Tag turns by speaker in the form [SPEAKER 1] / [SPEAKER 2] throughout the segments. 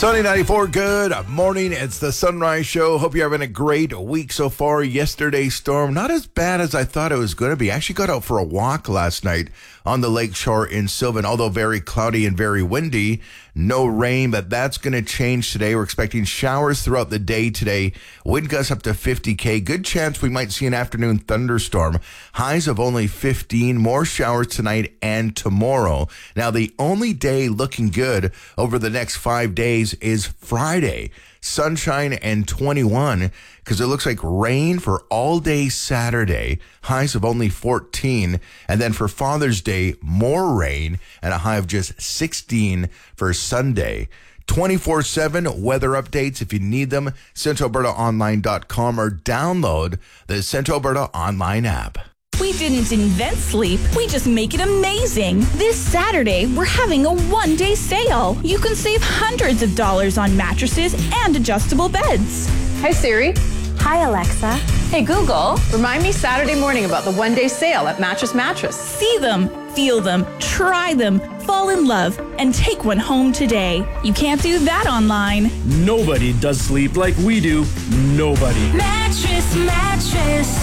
[SPEAKER 1] Sunny 94, good morning. It's the Sunrise Show. Hope you're having a great week so far. Yesterday's storm, not as bad as I thought it was going to be. I actually got out for a walk last night on the lakeshore in Sylvan, although very cloudy and very windy. No rain, but that's going to change today. We're expecting showers throughout the day today. Wind gusts up to 50K. Good chance we might see an afternoon thunderstorm. Highs of only 15. More showers tonight and tomorrow. Now, the only day looking good over the next 5 days is Friday. Sunshine and 21, because it looks like rain for all day Saturday, highs of only 14. And then for Father's Day, more rain and a high of just 16 for Sunday. 24/7 weather updates if you need them, CentralAlbertaOnline.com, or download the Central Alberta Online app.
[SPEAKER 2] We didn't invent sleep, we just make it amazing. This Saturday, we're having a one-day sale. You can save hundreds of dollars on mattresses and adjustable beds.
[SPEAKER 3] Hi, Siri.
[SPEAKER 4] Hi, Alexa.
[SPEAKER 3] Hey, Google. Remind me Saturday morning about the one-day sale at Mattress.
[SPEAKER 2] See them, feel them, try them, fall in love, and take one home today. You can't do that online.
[SPEAKER 5] Nobody does sleep like we do. Nobody.
[SPEAKER 6] Mattress.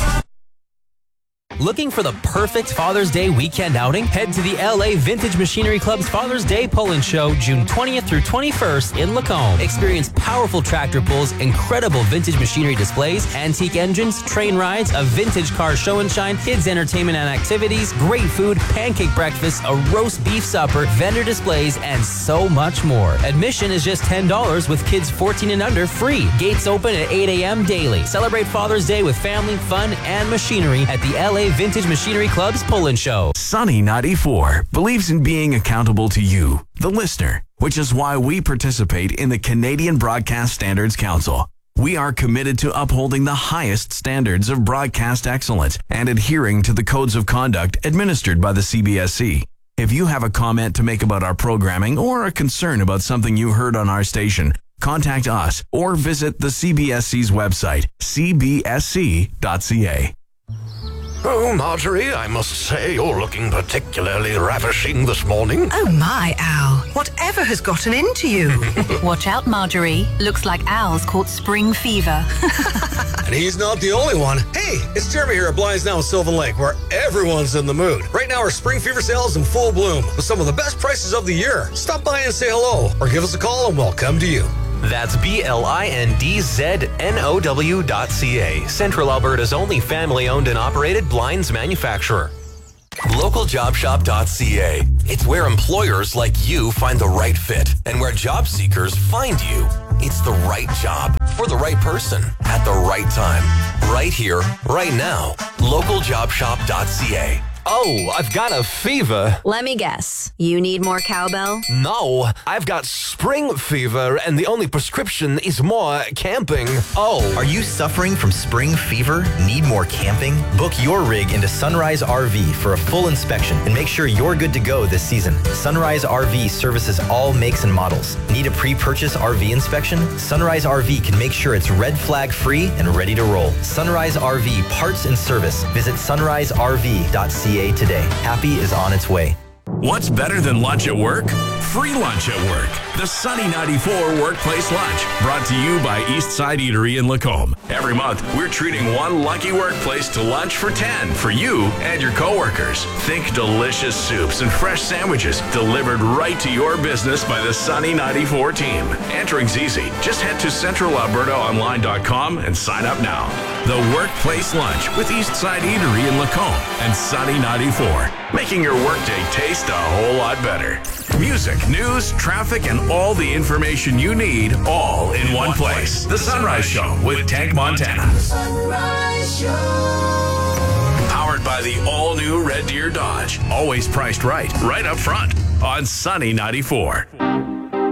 [SPEAKER 6] Looking for the perfect Father's Day weekend outing? Head to the LA Vintage Machinery Club's Father's Day Pull-In Show, June 20th through 21st in Lacombe. Experience powerful tractor pulls, incredible vintage machinery displays, antique engines, train rides, a vintage car show and shine, kids entertainment and activities, great food, pancake breakfast, a roast beef supper, vendor displays, and so much more. Admission is just $10 with kids 14 and under free. Gates open at 8 a.m. daily. Celebrate Father's Day with family, fun, and machinery at the LA Vintage Machinery Club's Pull-In Show.
[SPEAKER 7] Sunny 94 believes in being accountable to you, the listener, which is why we participate in the Canadian Broadcast Standards Council. We are committed to upholding the highest standards of broadcast excellence and adhering to the codes of conduct administered by the CBSC. If you have a comment to make about our programming or a concern about something you heard on our station, contact us or visit the CBSC's website, cbsc.ca.
[SPEAKER 8] Oh, Marjorie, I must say you're looking particularly ravishing this morning.
[SPEAKER 9] Oh my, Al. Whatever has gotten into you?
[SPEAKER 4] Watch out, Marjorie. Looks like Al's caught spring fever.
[SPEAKER 10] And he's not the only one. Hey, it's Jeremy here at Blinds Now in Sylvan Lake, where everyone's in the mood. Right now, our spring fever sale is in full bloom with some of the best prices of the year. Stop by and say hello, or give us a call and we'll come to you.
[SPEAKER 6] That's BLINDZNOW.ca, Central Alberta's only family-owned and operated blinds manufacturer.
[SPEAKER 11] LocalJobShop.ca. It's where employers like you find the right fit and where job seekers find you. It's the right job for the right person at the right time. Right here, right now. LocalJobShop.ca.
[SPEAKER 6] Oh, I've got a fever.
[SPEAKER 4] Let me guess. You need more cowbell?
[SPEAKER 6] No, I've got spring fever, and the only prescription is more camping. Oh.
[SPEAKER 12] Are you suffering from spring fever? Need more camping? Book your rig into Sunrise RV for a full inspection and make sure you're good to go this season. Sunrise RV services all makes and models. Need a pre-purchase RV inspection? Sunrise RV can make sure it's red flag free and ready to roll. Sunrise RV parts and service. Visit sunriserv.ca today. Happy is on its way.
[SPEAKER 7] What's better than lunch at work? Free lunch at work. The Sunny 94 Workplace Lunch, brought to you by Eastside Eatery in Lacombe. Every month, we're treating one lucky workplace to lunch for 10 for you and your coworkers. Think delicious soups and fresh sandwiches delivered right to your business by the Sunny 94 team. Entering's easy. Just head to CentralAlbertaOnline.com and sign up now. The Workplace Lunch with Eastside Eatery in Lacombe and Sunny 94, making your workday taste a whole lot better. Music, news, traffic, and all the information you need, all in one place. The Sunrise Show with Tank Montana.
[SPEAKER 6] Sunrise Show.
[SPEAKER 7] Powered by the all-new Red Deer Dodge. Always priced right up front on Sunny 94.